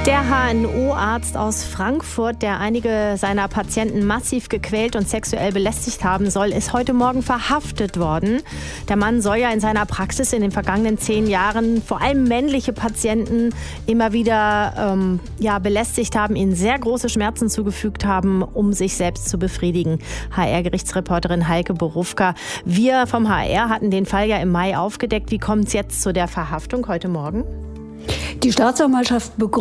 Der HNO-Arzt aus Frankfurt, der einige seiner Patienten massiv gequält und sexuell belästigt haben soll, ist heute Morgen verhaftet worden. Der Mann soll ja in seiner Praxis in den vergangenen 10 Jahren vor allem männliche Patienten immer wieder belästigt haben, ihnen sehr große Schmerzen zugefügt haben, um sich selbst zu befriedigen. HR-Gerichtsreporterin Heike Borufka. Wir vom HR hatten den Fall ja im Mai aufgedeckt. Wie kommt es jetzt zu der Verhaftung heute Morgen? Die Staatsanwaltschaft begründet